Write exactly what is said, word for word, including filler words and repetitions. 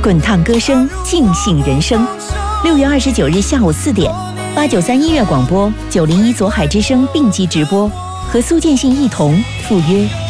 滚烫歌声，尽兴人生。六月二十九日下午四点，八九三音乐广播、九零一左海之声并机直播，和苏建信一同赴约